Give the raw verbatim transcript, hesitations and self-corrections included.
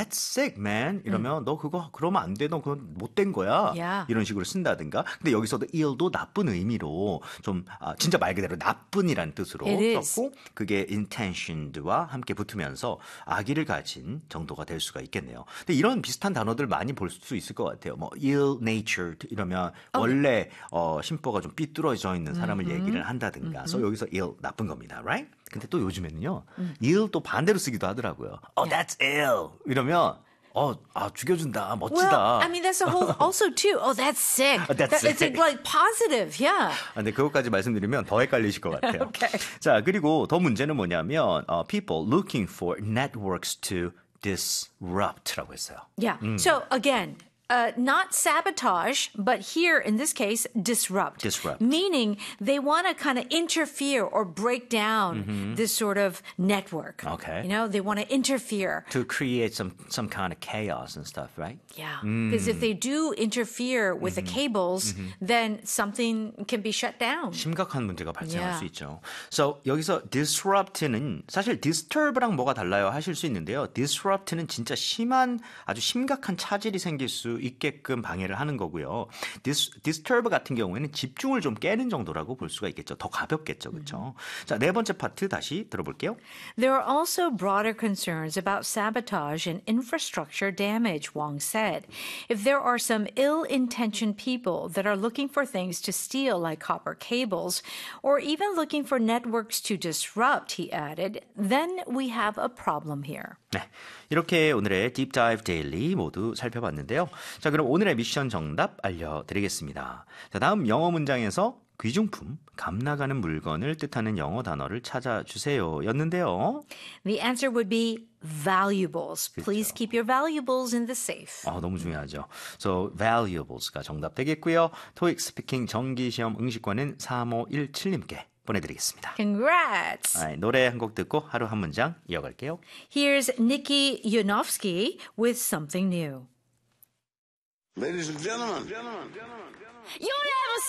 that's sick, man. 이러면 음. 너 그거 그러면 안 돼. 너 그건 못된 거야. Yeah. 이런 식으로 쓴다든가. 근데 여기서도 ill도 나쁜 의미로 좀 아, 진짜 말 그대로 나쁜이라는 뜻으로 썼고 그게 intentioned와 함께 붙으면서 악의를 가진 정도가 될 수가 있겠네요. 근데 이런 비슷한 단어들 많이 볼 수 있을 것 같아요. 뭐 ill-natured 이러면 oh. 원래 어, 심보가 좀 삐뚤어져 있는 사람을 mm-hmm. 얘기를 한다든가. 그래서 mm-hmm. 여기서 ill 나쁜 겁니다, right? 근데 또 요즘에는요, 음. ill 또 반대로 쓰기도 하더라고요. Oh, that's ill. 이러면 어, 아 죽여준다, 멋지다. Well, I mean that's the whole also too. Oh, that's sick. Oh, that's that, sick. It's like positive, yeah. 아, 근데 그것까지 말씀드리면 더 헷갈리실 것 같아요. okay. 자, 그리고 더 문제는 뭐냐면 uh, people looking for networks to disrupt라고 했어요. Yeah. 음. So again. Uh, not sabotage, but here in this case, disrupt. Disrupt. Meaning they want to kind of interfere or break down mm-hmm. this sort of network. Okay. You know, they want to interfere. To create some, some kind of chaos and stuff, right? Yeah. Because mm. if they do interfere with mm-hmm. the cables, mm-hmm. then something can be shut down. 심각한 문제가 발생할 yeah. 수 있죠. So 여기서 disrupt는 사실 disturb랑 뭐가 달라요 하실 수 있는데요. disrupt는 진짜 심한 아주 심각한 차질이 생길 수 있게끔 방해를 하는 거고요. Dis, disturb 같은 경우에는 집중을 좀 깨는 정도라고 볼 수가 있겠죠. 더 가볍겠죠. 그렇죠? 음. 자, 네 번째 파트 다시 들어볼게요. There are also broader concerns about sabotage and infrastructure damage, Wong said. If there are some ill-intentioned people that are looking for things to steal like copper cables or even looking for networks to disrupt, he added, then we have a problem here. 네, 이렇게 오늘의 Deep Dive Daily 모두 살펴봤는데요. 자, 그럼 오늘의 미션 정답 알려드리겠습니다. 자, 다음 영어 문장에서 귀중품, 값 나가는 물건을 뜻하는 영어 단어를 찾아주세요 였는데요. The answer would be valuables. 그렇죠. Please keep your valuables in the safe. 아, 너무 중요하죠. So, valuables가 정답 되겠고요. 토익 스피킹 정기시험 응시권은 삼오일칠님께 보내드리겠습니다. Congrats! 아, 노래 한 곡 듣고 하루 한 문장 이어갈게요. Here's Nikki Yanovsky with Something New. Ladies and gentlemen, gentlemen, gentlemen, gentlemen. You have a